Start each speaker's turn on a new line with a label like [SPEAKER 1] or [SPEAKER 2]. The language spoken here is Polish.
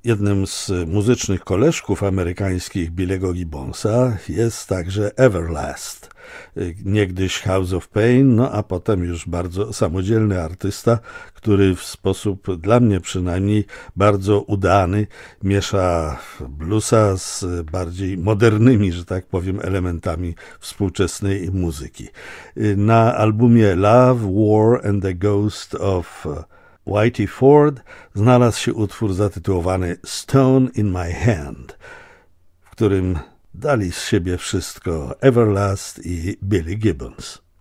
[SPEAKER 1] Jednym z muzycznych koleżków amerykańskich Billy'ego Gibbonsa jest także Everlast, niegdyś House of Pain, no a potem już bardzo samodzielny artysta, który w sposób dla mnie przynajmniej bardzo udany miesza bluesa z bardziej modernymi, że tak powiem, elementami współczesnej muzyki. Na albumie Love, War and the Ghost of Whitey Ford znalazł się utwór zatytułowany Stone in My Hand, w którym dali z siebie wszystko Everlast i Billy Gibbons.